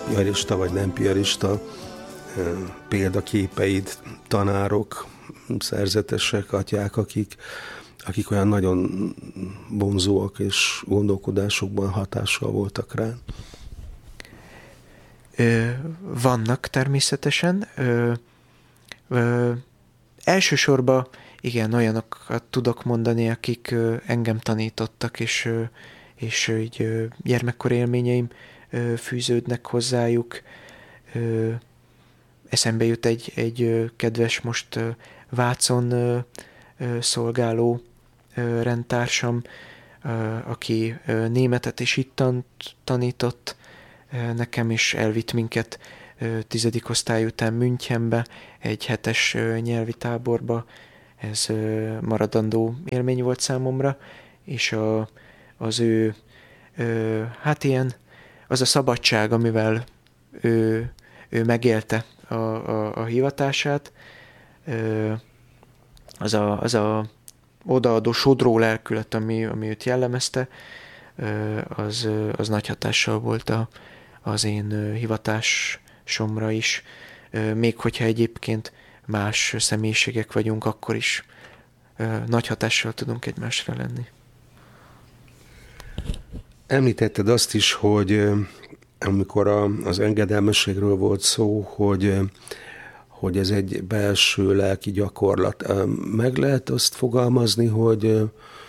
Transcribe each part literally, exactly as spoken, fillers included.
piarista vagy nem piarista példaképeid, tanárok, szerzetesek, atyák, akik, akik olyan nagyon vonzóak és gondolkodásokban hatással voltak rá? Ö, vannak természetesen. Ö, ö, elsősorban igen, olyanokat tudok mondani, akik ö, engem tanítottak, és, ö, és ö, így ö, gyermekkori élményeim ö, fűződnek hozzájuk. Ö, eszembe jut egy, egy ö, kedves most ö, Vácon ö, ö, szolgáló ö, rendtársam, ö, aki ö, németet is itt tant, tanított nekem, is elvitt minket tizedik osztály után Münchenbe, egy hetes nyelvi táborba. Ez maradandó élmény volt számomra, és a, az ő, hát ilyen, az a szabadság, amivel ő, ő megélte a, a, a hivatását, az a, az a odaadó sodró lelkület, ami, ami őt jellemezte, az, az nagy hatással volt a, az én hivatásomra is. Még hogyha egyébként más személyiségek vagyunk, akkor is nagy hatással tudunk egymásra lenni. Említetted azt is, hogy amikor a, az engedelmességről volt szó, hogy, hogy ez egy belső lelki gyakorlat. Meg lehet azt fogalmazni, hogy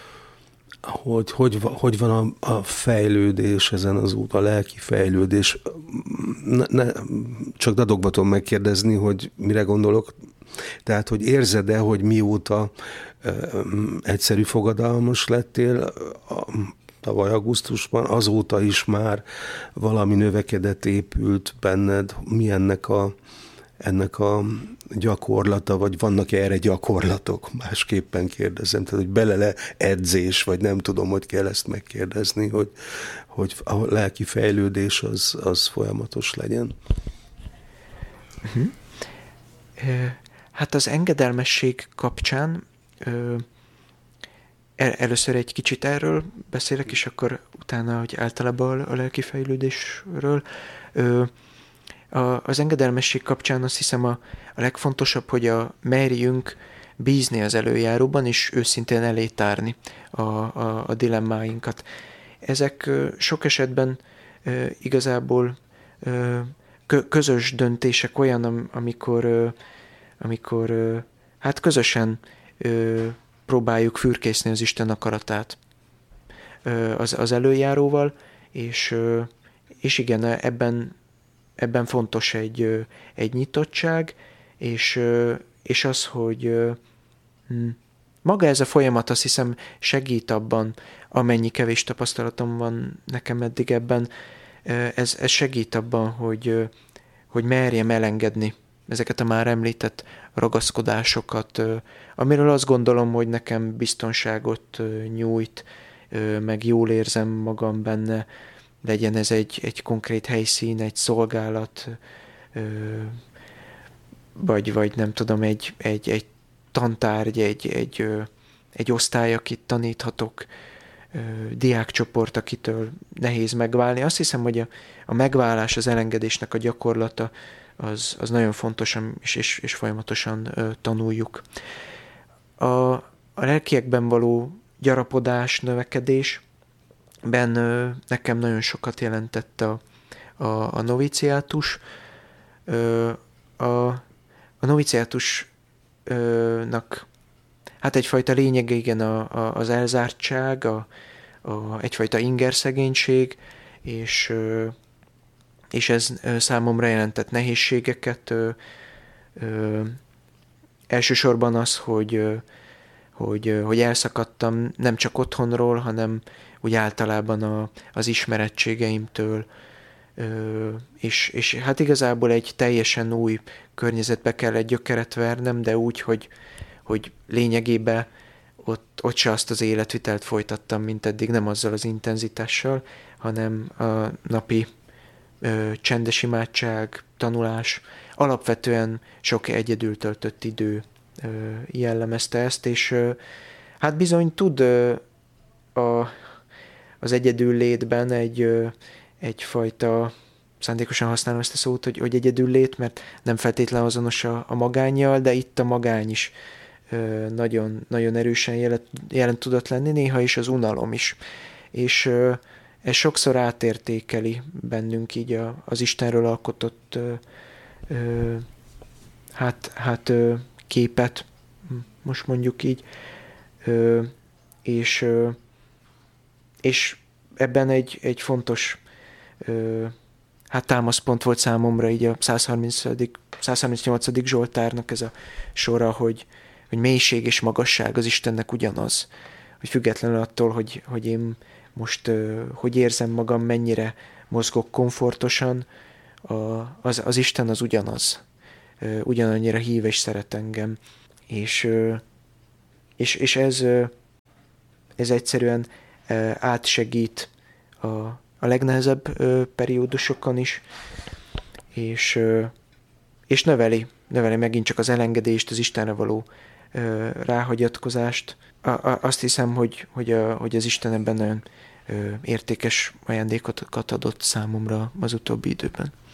Hogy, hogy, hogy van a, a fejlődés ezen az út, a lelki fejlődés. Ne, ne, csak dadogba tudom megkérdezni, hogy mire gondolok. Tehát, hogy érzed-e, hogy mióta ö, egyszerű fogadalmas lettél, a, tavaly augusztusban, azóta is már valami növekedett, épült benned? Mi ennek a, ennek a gyakorlata, vagy vannak erre gyakorlatok? Másképpen kérdezem, tehát, hogy belele edzés, vagy nem tudom, hogy kell ezt megkérdezni, hogy, hogy a lelki fejlődés az, az folyamatos legyen. Uh-huh. Hát az engedelmesség kapcsán ö, először egy kicsit erről beszélek, és akkor utána, hogy általában a lelki fejlődésről. Ö, A, az engedelmesség kapcsán azt hiszem a, a legfontosabb, hogy a, merjünk bízni az előjáróban, és őszintén elé tárni a, a, a dilemmáinkat. Ezek ö, sok esetben ö, igazából ö, kö, közös döntések, olyan, amikor, ö, amikor ö, hát közösen ö, próbáljuk fürkészni az Isten akaratát ö, az, az előjáróval, és, ö, és igen, ebben Ebben fontos egy, egy nyitottság, és, és az, hogy maga ez a folyamat, azt hiszem, segít abban, amennyi kevés tapasztalatom van nekem eddig ebben, ez, ez segít abban, hogy, hogy merjem elengedni ezeket a már említett ragaszkodásokat, amiről azt gondolom, hogy nekem biztonságot nyújt, meg jól érzem magam benne, legyen ez egy, egy konkrét helyszín, egy szolgálat, vagy, vagy nem tudom, egy, egy, egy tantárgy, egy, egy, egy osztály, akit taníthatok, diákcsoport, akitől nehéz megválni. Azt hiszem, hogy a, a megválás, az elengedésnek a gyakorlata az, az nagyon fontos, és, és, és folyamatosan tanuljuk. A, a lelkiekben való gyarapodás, növekedés, Ben nekem nagyon sokat jelentett a, a, a noviciátus. A, a noviciátusnak hát egyfajta lényege, igen, a, a, az elzártság, a, a, egyfajta ingerszegénység, és, és ez számomra jelentett nehézségeket. Elsősorban az, hogy, hogy, hogy elszakadtam nem csak otthonról, hanem úgy általában a, az ismerettségeimtől, ö, és, és hát igazából egy teljesen új környezetbe kellett gyökeret vernem, de úgy, hogy, hogy lényegében ott, ott se azt az életvitelt folytattam, mint eddig, nem azzal az intenzitással, hanem a napi ö, csendes imádság, tanulás, alapvetően sok egyedül töltött idő ö, jellemezte ezt, és ö, hát bizony tud ö, a az egyedül létben egy, egyfajta szándékosan használom ezt a szót, hogy, hogy egyedül lét, mert nem feltétlenül azonos a, a magánnyal, de itt a magány is ö, nagyon, nagyon erősen jelen, jelen tudott lenni, néha is az unalom is. És ö, ez sokszor átértékeli bennünk így a, az Istenről alkotott ö, ö, hát, hát ö, képet, most mondjuk így, ö, és, ö, és ebben egy, egy fontos ö, hát támaszpont volt számomra így a száz harmincnyolcadik Zsoltárnak ez a sora, hogy, hogy mélység és magasság az Istennek ugyanaz. Hogy függetlenül attól, hogy, hogy én most uh, hogy érzem magam, mennyire mozgok komfortosan, a, az, az Isten az ugyanaz. Uh, ugyanannyira hív és szeret engem. És, uh, és, és ez, uh, ez egyszerűen uh, átsegít a a legnehezebb ö, periódusokon is, és, ö, és növeli, növeli megint csak az elengedést, az Istenre való ö, ráhagyatkozást. A, a, azt hiszem, hogy, hogy, a, hogy az Isten ebben nagyon ö, értékes ajándékokat adott számomra az utóbbi időben.